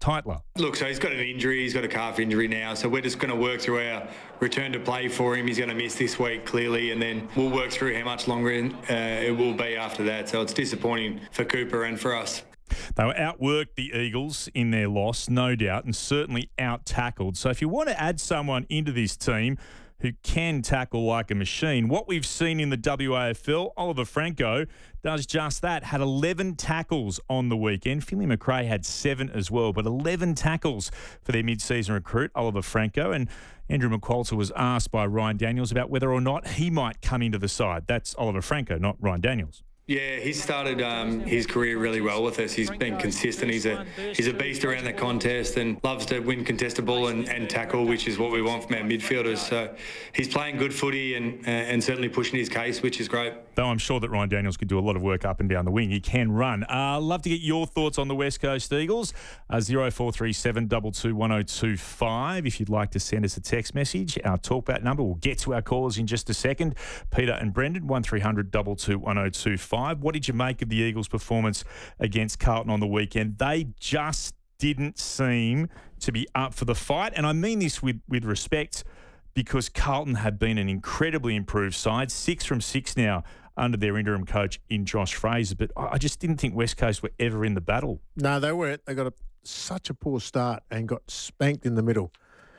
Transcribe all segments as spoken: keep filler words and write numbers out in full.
Tytler. Look, so he's got an injury. He's got a calf injury now. So we're just going to work through our return to play for him. He's going to miss this week, clearly, and then we'll work through how much longer uh, it will be after that. So it's disappointing for Cooper and for us. They were outworked, the Eagles, in their loss, no doubt, and certainly out-tackled. So if you want to add someone into this team who can tackle like a machine, what we've seen in the W A F L, Oliver Franco does just that. Had eleven tackles on the weekend. Finley McRae had seven as well, but eleven tackles for their mid-season recruit, Oliver Franco. And Andrew McQualter was asked by Ryan Daniels about whether or not he might come into the side. That's Oliver Franco, not Ryan Daniels. Yeah, he's started um, his career really well with us. He's been consistent. He's a he's a beast around the contest and loves to win contested ball and, and tackle, which is what we want from our midfielders. So he's playing good footy and uh, and certainly pushing his case, which is great. Though I'm sure that Ryan Daniels could do a lot of work up and down the wing. He can run. Uh, love to get your thoughts on the West Coast Eagles. Uh, zero four three seven two two one zero two five. If you'd like to send us a text message, our talkback number. We'll get to our callers in just a second. Peter and Brendan, one three hundred two two one zero two five. What did you make of the Eagles' performance against Carlton on the weekend? They just didn't seem to be up for the fight. And I mean this with, with respect because Carlton have been an incredibly improved side. Six from six now under their interim coach in Josh Fraser. But I just didn't think West Coast were ever in the battle. No, they weren't. They got a, such a poor start and got spanked in the middle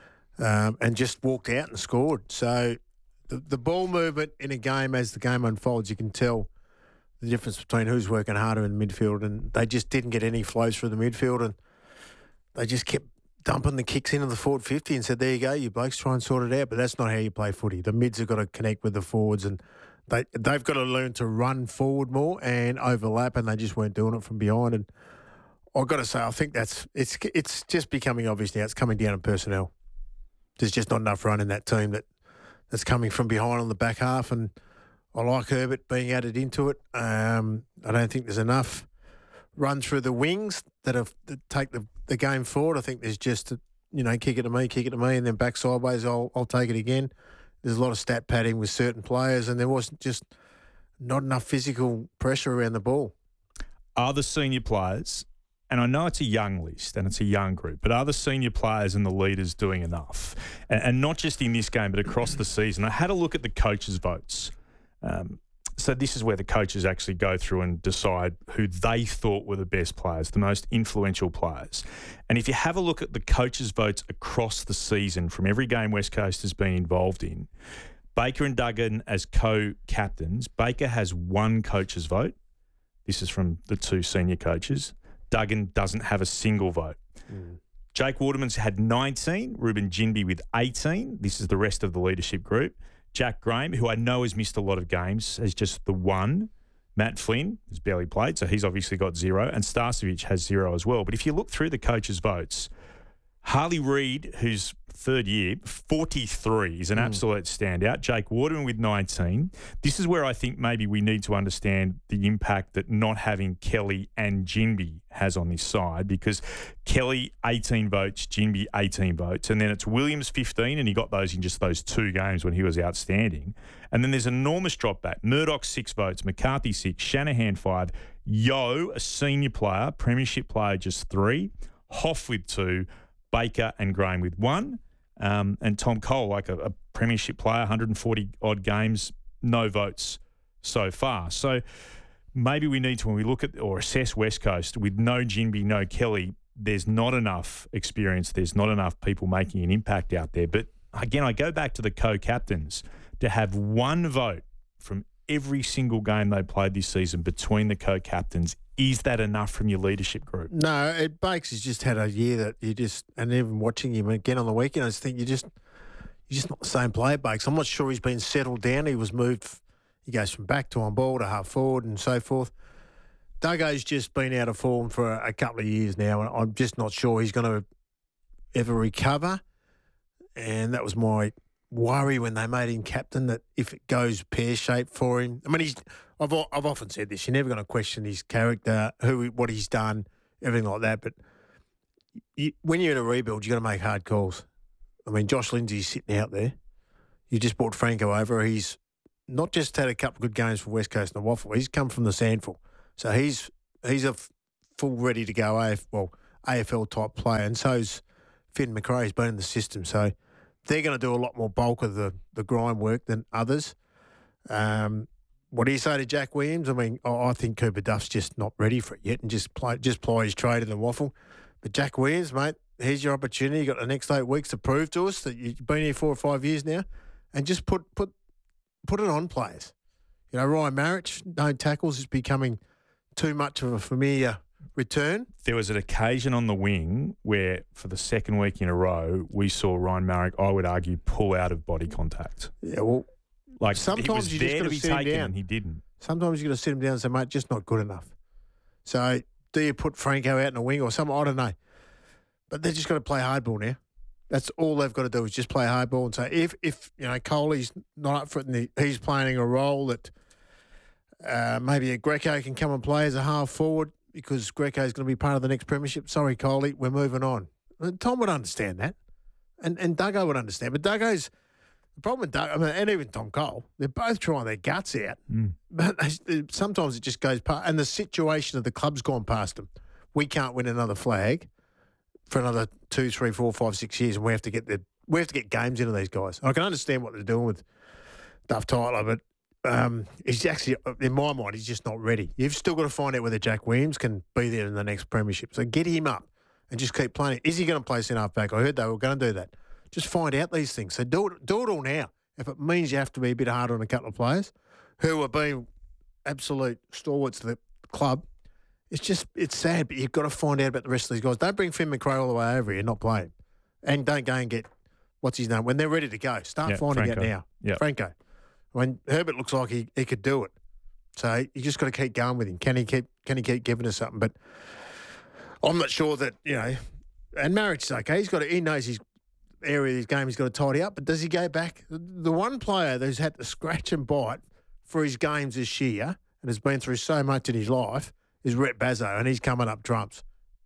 um, and just walked out and scored. So the, the ball movement in a game, as the game unfolds, you can tell the difference between who's working harder in the midfield, and they just didn't get any flows through the midfield, and they just kept dumping the kicks into the forward fifty and said, there you go, you blokes, try and sort it out. But that's not how you play footy. The mids have got to connect with the forwards, and they, they've got to learn to run forward more and overlap, and they just weren't doing it from behind. And I've got to say, I think that's it's it's just becoming obvious now. It's coming down to personnel. There's just not enough run in that team that that's coming from behind on the back half, and I like Herbert being added into it. Um, I don't think there's enough run through the wings that, have, that take the, the game forward. I think there's just, a, you know, kick it to me, kick it to me, and then back sideways, I'll, I'll take it again. There's a lot of stat padding with certain players, and there wasn't just not enough physical pressure around the ball. Are the senior players, and I know it's a young list and it's a young group, but are the senior players and the leaders doing enough? And, and not just in this game, but across the season. I had a look at the coaches' votes. Um, so this is where the coaches actually go through and decide who they thought were the best players, the most influential players. And if you have a look at the coaches' votes across the season from every game West Coast has been involved in, Baker and Duggan as co-captains, Baker has one coach's vote. This is from the two senior coaches. Duggan doesn't have a single vote. Mm. Jake Waterman's had nineteen, Ruben Ginbey with eighteen. This is the rest of the leadership group. Jack Graham, who I know has missed a lot of games, has just the one. Matt Flynn has barely played, so he's obviously got zero. And Starcevic has zero as well. But if you look through the coaches' votes, Harley Reid, who's third year, forty-three, is an mm. absolute standout. Jake Waterman with nineteen. This is where I think maybe we need to understand the impact that not having Kelly and Ginbey has on this side, because Kelly, eighteen votes, Ginbey, eighteen votes, and then it's Williams, fifteen, and he got those in just those two games when he was outstanding. And then there's an enormous drop back. Murdoch, six votes, McCarthy, six, Shanahan, five, Yo, a senior player, premiership player, just three, Hoff with two, Baker and Graham with one. Um, and Tom Cole, like a, a premiership player, one hundred forty odd games, no votes so far. So maybe we need to, when we look at or assess West Coast with no Ginbey, no Kelly, there's not enough experience. There's not enough people making an impact out there. But again, I go back to the co-captains to have one vote from every single game they played this season between the co-captains. Is that enough from your leadership group? No, it, Bakes has just had a year that you just, and even watching him again on the weekend, I just think you just, you're just not the same player, Bakes. I'm not sure he's been settled down. He was moved, he goes from back to on ball to half forward and so forth. Duggo's just been out of form for a, a couple of years now, and I'm just not sure he's going to ever recover. And that was my worry when they made him captain, that if it goes pear-shaped for him. I mean, he's. I've I've often said this. You're never going to question his character, who what he's done, everything like that. But you, when you're in a rebuild, you got to make hard calls. I mean, Josh Lindsay's sitting out there. You just brought Franco over. He's not just had a couple of good games for West Coast and the Waffle. He's come from the Sandful, so he's he's a f- full ready to go A F, well A F L type player, and so's Finn McRae. He's been in the system, so they're going to do a lot more bulk of the, the grind work than others. Um, what do you say to Jack Williams? I mean, I I think Cooper Duff's just not ready for it yet, and just play just ply his trade in the waffle. But Jack Williams, mate, here's your opportunity. You got the next eight weeks to prove to us that you've been here four or five years now, and just put put put it on players. You know, Ryan Marich, no tackles, is becoming too much of a familiar return. There was an occasion on the wing where, for the second week in a row, we saw Ryan Marrick, I would argue, pull out of body contact. Yeah, well, like sometimes he was you there just to got be to sit him taken down. and he didn't. Sometimes you got to sit him down and say, mate, just not good enough. So do you put Franco out in the wing or something? I don't know. But they've just got to play hardball now. That's all they've got to do is just play hardball and say, if, if you know, Coley's not up for it and the, he's playing a role that uh, maybe a Greco can come and play as a half forward because Greco's going to be part of the next premiership. Sorry, Coley, we're moving on. And Tom would understand that. And and Duggo would understand. But Duggo's, the problem with Duggo, I mean, and even Tom Cole, they're both trying their guts out. Mm. But they, sometimes it just goes past. And the situation of the club's gone past them. We can't win another flag for another two, three, four, five, six years, and we have to get the we have to get games into these guys. I can understand what they're doing with Duff Tyler, but um, he's actually, in my mind, he's just not ready. You've still got to find out whether Jack Williams can be there in the next premiership. So get him up and just keep playing. Is he going to play centre half back? I heard they were going to do that. Just find out these things. So do it, do it all now. If it means you have to be a bit harder on a couple of players who are being absolute stalwarts to the club, it's just, it's sad, but you've got to find out about the rest of these guys. Don't bring Finn McRae all the way over here and not play him. And don't go and get, what's his name, when they're ready to go. Start Yeah, finding Franco. out now. Yeah. Franco. When Herbert looks like he, he could do it. So you just got to keep going with him. Can he keep can he keep giving us something? But I'm not sure that, you know, and Marriage is okay. He's got to, he knows his area of his game he's got to tidy up, but does he go back? The one player who's had to scratch and bite for his games this year and has been through so much in his life is Rhett Bazzo, and he's coming up trumps.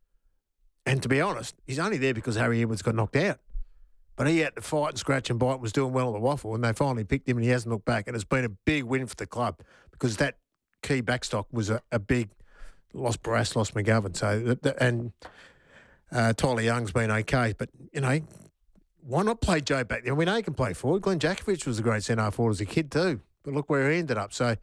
And to be honest, he's only there because Harry Edwards got knocked out. But he had to fight and scratch and bite and was doing well on the waffle, and they finally picked him and he hasn't looked back. And it's been a big win for the club because that key backstock was a, a big lost Barras, lost McGovern. So that, that, and uh, Tyler Young's been okay. But, you know, why not play Joe back there? We know he can play forward. Glenn Jakovich was a great centre forward as a kid too. But look where he ended up. So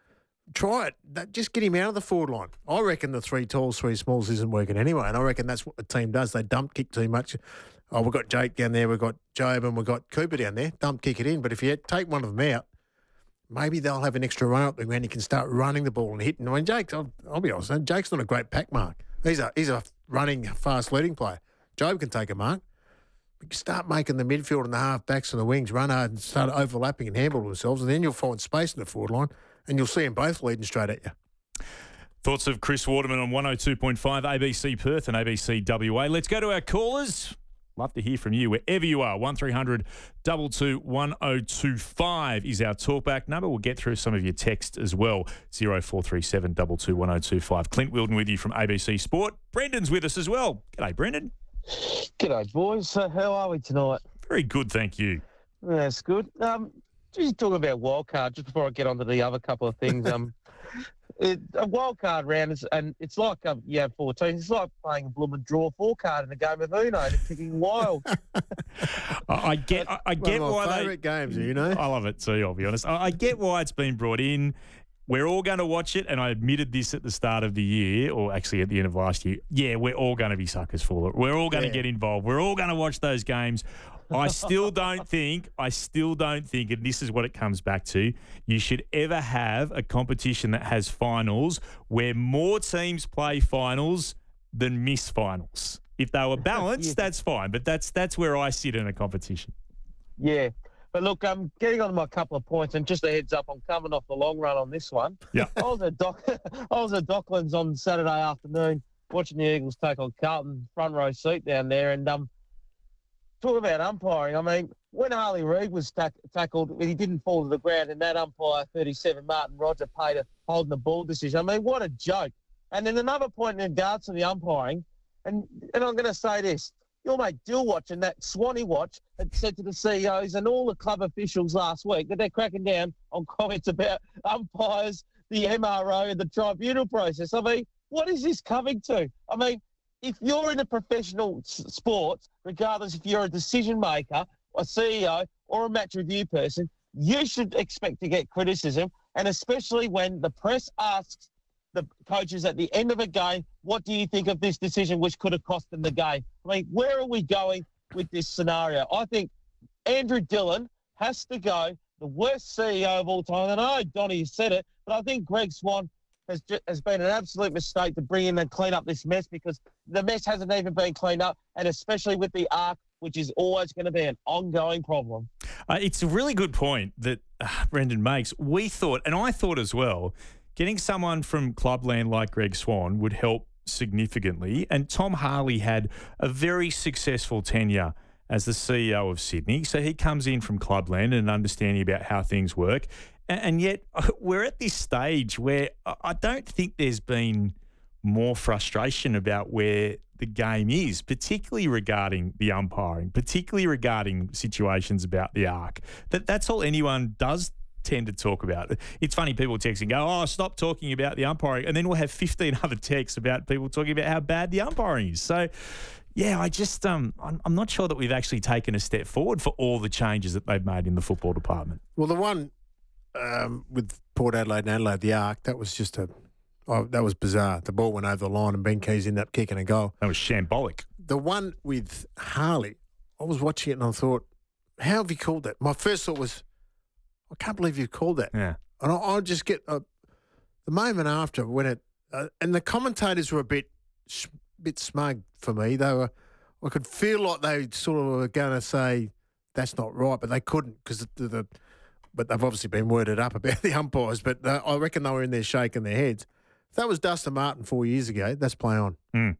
try it. That, just get him out of the forward line. I reckon the three talls, three smalls isn't working anyway, and I reckon that's what the team does. They dump kick too much. Oh, we've got Jake down there, we've got Job, and we've got Cooper down there. Dump kick it in. But if you take one of them out, maybe they'll have an extra run up there when you can start running the ball and hitting. I mean, Jake, I'll, I'll be honest, Jake's not a great pack mark. He's a he's a running, fast leading player. Job can take a mark. We can start making the midfield and the half backs and the wings run hard and start overlapping and handle themselves, and then you'll find space in the forward line, and you'll see them both leading straight at you. Thoughts of Chris Waterman on one oh two point five A B C Perth and A B C W A. Let's go to our callers. Love to hear from you wherever you are. one three hundred two two one oh two five is our talkback number. We'll get through some of your text as well. zero four three seven two two one oh two five. Clint Wilden with you from A B C Sport. Brendan's with us as well. G'day, Brendan. G'day, boys. Uh, how are we tonight? Very good, thank you. That's good. Um, just talking about wildcard, just before I get on to the other couple of things. Um, it, a wildcard round is, and it's like um, you have four teams. It's like playing a blooming draw four card in a game of Uno and picking wild. I I get, I, I get One of my why favourite they. games, you know. I love it too. I'll be honest. I, I get why it's been brought in. We're all going to watch it, and I admitted this at the start of the year, or actually at the end of last year. Yeah, we're all going to be suckers for it. We're all going Yeah. to get involved. We're all going to watch those games. I still don't think, I still don't think, and this is what it comes back to, you should ever have a competition that has finals where more teams play finals than miss finals. If they were balanced, Yeah. that's fine, but that's that's where I sit in a competition. Yeah. But look, I'm um, getting on to my couple of points, and just a heads up, I'm coming off the long run on this one. Yeah. I was at Doc, I was at Docklands on Saturday afternoon watching the Eagles take on Carlton, front row seat down there, and um, talk about umpiring. I mean, when Harley Reid was tack- tackled, he didn't fall to the ground, and that umpire, thirty-seven, Martin Roger, paid a holding the ball decision. I mean, what a joke. And then another point in regards to the umpiring, and and I'm going to say this. Your mate Dillwatch and that Swanee Watch had said to the C E Os and all the club officials last week that they're cracking down on comments about umpires, the M R O, and the tribunal process. I mean, what is this coming to? I mean, if you're in a professional s- sport, regardless if you're a decision maker, a C E O, or a match review person, you should expect to get criticism, and especially when the press asks the coaches at the end of a game, what do you think of this decision which could have cost them the game? I mean, where are we going with this scenario? I think Andrew Dillon has to go, the worst C E O of all time. And I know Donnie said it, but I think Greg Swan has ju- has been an absolute mistake to bring in and clean up this mess, because the mess hasn't even been cleaned up, and especially with the ARC, which is always going to be an ongoing problem. Uh, it's a really good point that uh, Brendan makes. We thought, and I thought as well, getting someone from Clubland like Greg Swan would help significantly. And Tom Harley had a very successful tenure as the C E O of Sydney. So he comes in from Clubland and an understanding about how things work. And, and yet we're at this stage where I don't think there's been more frustration about where the game is, particularly regarding the umpiring, particularly regarding situations about the ARC. That that's all anyone does tend to talk about. It's funny, people text and go, oh, stop talking about the umpiring. And then we'll have fifteen other texts about people talking about how bad the umpiring is. So, yeah, I just, um, I'm, I'm not sure that we've actually taken a step forward for all the changes that they've made in the football department. Well, the one um, with Port Adelaide and Adelaide, the ARC, that was just a, oh, that was bizarre. The ball went over the line and Ben Keys ended up kicking a goal. That was shambolic. The one with Harley, I was watching it and I thought, how have you called that? My first thought was, I can't believe you called that. Yeah. And I, I just get uh, the moment after when it, uh, and the commentators were a bit, sh- bit smug for me. They were, I could feel like they sort of were going to say that's not right, but they couldn't because the, the, but they've obviously been worded up about the umpires. But uh, I reckon they were in there shaking their heads. If that was Dustin Martin four years ago, that's play on. Mm.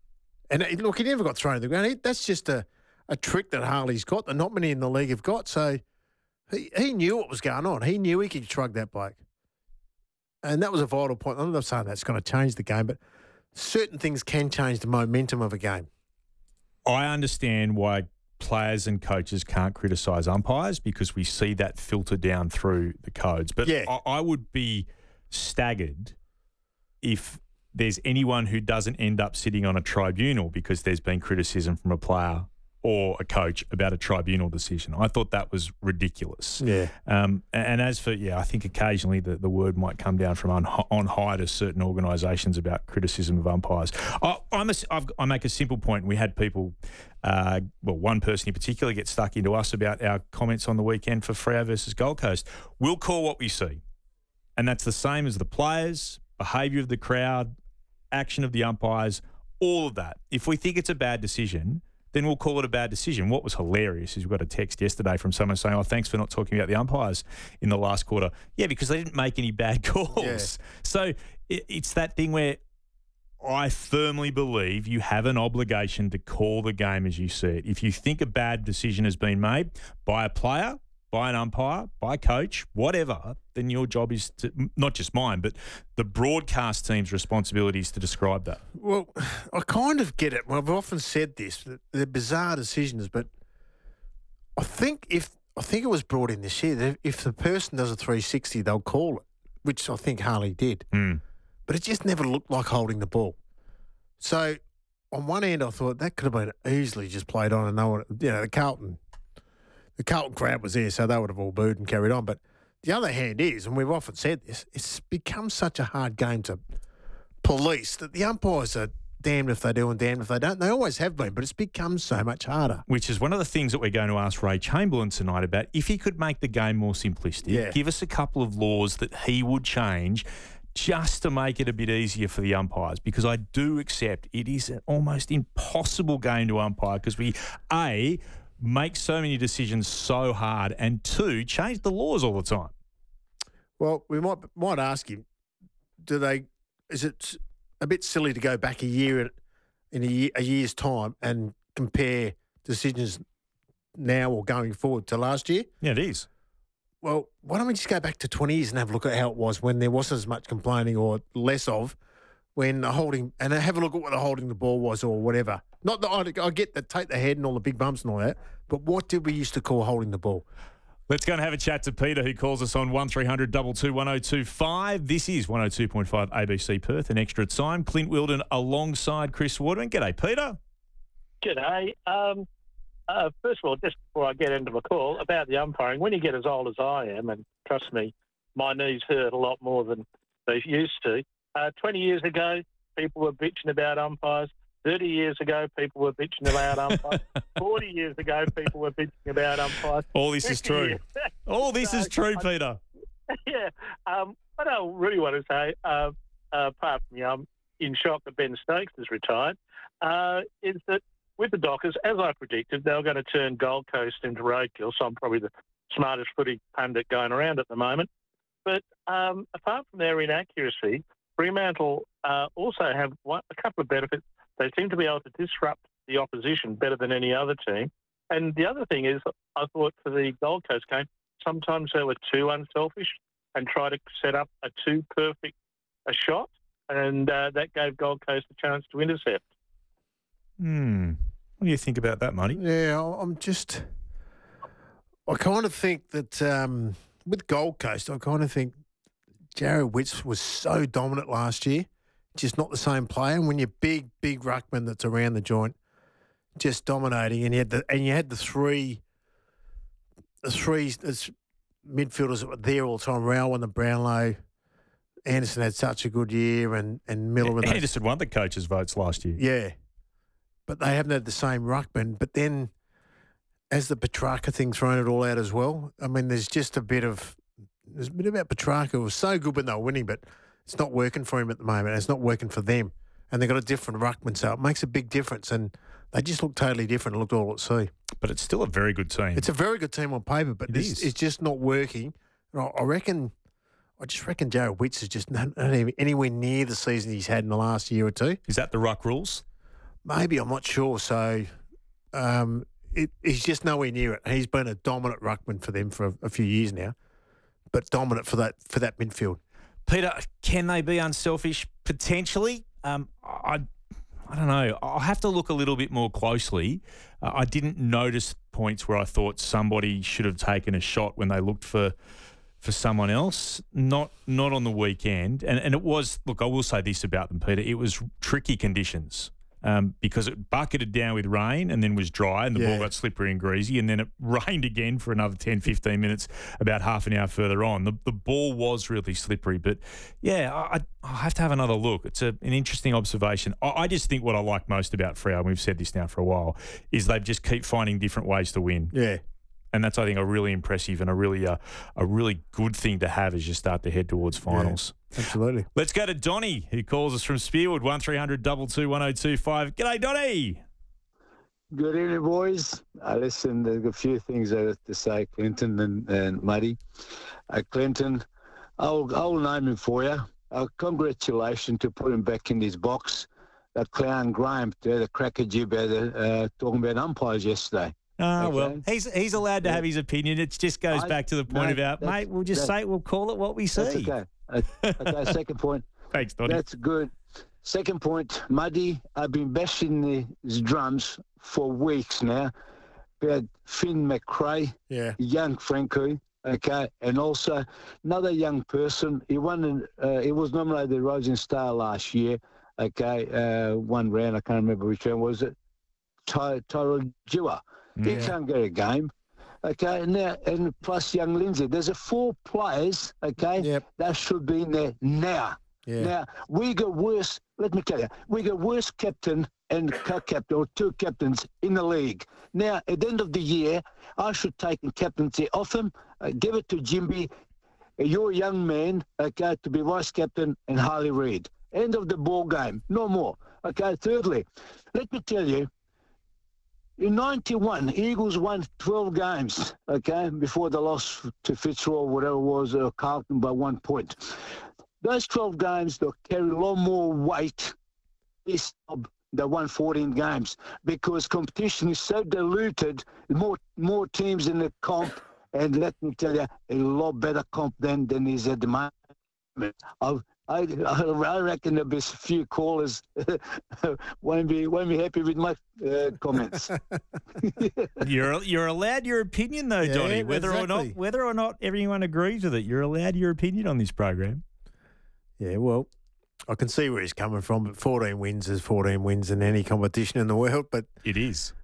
And it, look, he never got thrown to the ground. He, that's just a, a trick that Harley's got that not many in the league have got. So. He he knew what was going on. He knew he could shrug that bloke. And that was a vital point. I'm not saying that's going to change the game, but certain things can change the momentum of a game. I understand why players and coaches can't criticise umpires because we see that filter down through the codes. But yeah. I, I would be staggered if there's anyone who doesn't end up sitting on a tribunal because there's been criticism from a player or a coach about a tribunal decision. I thought that was ridiculous. Yeah. Um, and, and as for, yeah, I think occasionally the, the word might come down from on, on high to certain organisations about criticism of umpires. I, I'm a, I've, I make a simple point. We had people, uh, well, one person in particular get stuck into us about our comments on the weekend for Freo versus Gold Coast. We'll call what we see. And that's the same as the players, behaviour of the crowd, action of the umpires, all of that. If we think it's a bad decision, then we'll call it a bad decision. What was hilarious is we got a text yesterday from someone saying, oh, thanks for not talking about the umpires in the last quarter. Yeah, because they didn't make any bad calls. Yeah. So it, it's that thing where I firmly believe you have an obligation to call the game as you see it. If you think a bad decision has been made by a player, by an umpire, by a coach, whatever, then your job is to, not just mine, but the broadcast team's responsibility is to describe that. Well, I kind of get it. Well, I've often said this, that they're bizarre decisions, but I think if I think it was brought in this year that if the person does a three sixty, they'll call it, which I think Harley did. Mm. But it just never looked like holding the ball. So on one end, I thought that could have been easily just played on and no one, you know, the Carlton. The Carlton crowd was there, so they would have all booed and carried on. But the other hand is, and we've often said this, it's become such a hard game to police that the umpires are damned if they do and damned if they don't. They always have been, but it's become so much harder. Which is one of the things that we're going to ask Ray Chamberlain tonight about. If he could make the game more simplistic, yeah. give us a couple of laws that he would change just to make it a bit easier for the umpires, because I do accept it is an almost impossible game to umpire because we, A, make so many decisions so hard, and two, change the laws all the time. Well, we might might ask him, do they? Is it a bit silly to go back a year in a, year, a year's time and compare decisions now or going forward to last year? Yeah, it is. Well, why don't we just go back to twenty years and have a look at how it was when there wasn't as much complaining or less of when holding, and have a look at what the holding the ball was or whatever. Not that I, I get the take the head and all the big bumps and all that, but what did we used to call holding the ball? Let's go and have a chat to Peter, who calls us on one three hundred two two one oh two five. This is one oh two point five A B C Perth, an extra time. Clint Wilden alongside Chris Waterman. G'day, Peter. G'day. Um, uh, first of all, just before I get into my call, about the umpiring, when you get as old as I am, and trust me, my knees hurt a lot more than they used to. Uh, twenty years ago, people were bitching about umpires. thirty years ago, people were bitching about umpires. forty years ago, people were bitching about umpires. All this is true. Years. All this So, is true, I- Peter. Yeah. Um, what I really want to say, uh, uh, apart from um, in shock that Ben Stokes has retired, uh, is that with the Dockers, as I predicted, they were going to turn Gold Coast into roadkill. So I'm probably the smartest footy pundit going around at the moment. But um, apart from their inaccuracy, Fremantle uh, also have one, a couple of benefits. They seem to be able to disrupt the opposition better than any other team. And the other thing is, I thought for the Gold Coast game, sometimes they were too unselfish and tried to set up a too perfect a shot, and uh, that gave Gold Coast a chance to intercept. Hmm. What do you think about that, Money? Yeah, I'm just. I kind of think that um, with Gold Coast, I kind of think Jared Witts was so dominant last year, just not the same player. And when you're big, big ruckman that's around the joint, just dominating, and you had the and you had the three, the three the midfielders that were there all the time. Rowell and the Brownlow. Anderson had such a good year, and and Miller. and those- Anderson won the coaches' votes last year. Yeah, but they haven't had the same ruckman. But then, as the Petrarca thing thrown it all out as well. I mean, there's just a bit of there's a bit about Petrarca. It was so good when they were winning, but it's not working for him at the moment. It's not working for them, and they've got a different ruckman, so it makes a big difference. And they just look totally different. It looked all at sea. But it's still a very good team. It's a very good team on paper, but It it's, is. it's just not working. And I, I reckon. I just reckon Jared Witts is just not, not even anywhere near the season he's had in the last year or two. Is that the ruck rules? Maybe, I'm not sure. So um, it, he's just nowhere near it. He's been a dominant ruckman for them for a, a few years now, but dominant for that for that midfield. Peter, can they be unselfish? Potentially. Um, I, I don't know. I'll have to look a little bit more closely. Uh, I didn't notice points where I thought somebody should have taken a shot when they looked for for someone else. Not not on the weekend. And and it was, look, I will say this about them, Peter. It was tricky conditions. Um, because it bucketed down with rain and then was dry and the Yeah. ball got slippery and greasy, and then it rained again for another ten, fifteen minutes about half an hour further on. The the ball was really slippery. But, yeah, I, I have to have another look. It's a, an interesting observation. I, I just think what I like most about Freo, and we've said this now for a while, is they just keep finding different ways to win. Yeah. And that's, I think, a really impressive and a really uh, a really good thing to have as you start to head towards finals. Absolutely. Let's go to Donny, who calls us from Spearwood, one three hundred two two one oh two five. G'day, Donny. Good evening, boys. Uh, listen, there's a few things I have to say, Clinton and, and Muddy. Uh, Clinton, I'll, I'll name him for you. Uh, congratulations to put him back in his box. That clown Graham, uh, the cracker jib, uh, talking about umpires yesterday. Ah, Okay. well, he's he's allowed to Yeah. have his opinion. It just goes I- back to the point no, about, that's- mate, we'll just that's- say, we'll call it what we see. That's okay. Uh, okay, second point. Thanks, Donny. That's good. Second point, Muddy, I've been bashing these drums for weeks now about Finn McRae, Yeah. young Franco, okay, and also another young person. He won. An, uh, he was nominated the Rising Star last year. Okay, uh, one round. I can't remember which round was it. Ty- Tyrell Dewar. He Yeah. can't get a game. Okay, and now and plus young Lindsay. There's a four players. Okay, Yep. that should be in there now. Yeah. Now we got worse. Let me tell you, we got worse captain and co-captain or two captains in the league. Now at the end of the year, I should take the captaincy off him, uh, give it to Jimby, uh, your young man, okay, to be vice captain, and Harley Reid. End of the ball game. No more. Okay. Thirdly, let me tell you. In ninety-one, Eagles won twelve games, okay, before the loss to Fitzroy or whatever it was, uh, Carlton by one point. Those twelve games, they'll carry a lot more weight this time they won fourteen games because competition is so diluted, more more teams in the comp, and let me tell you, a lot better comp than, than is at the moment. I've, I, I reckon there'll be a few callers won't be won't be happy with my uh, comments. You're you're allowed your opinion though, Yeah, Donny. Whether or exactly. not whether or not everyone agrees with it, you're allowed your opinion on this program. Yeah, well, I can see where he's coming from, but fourteen wins is fourteen wins in any competition in the world. But It is.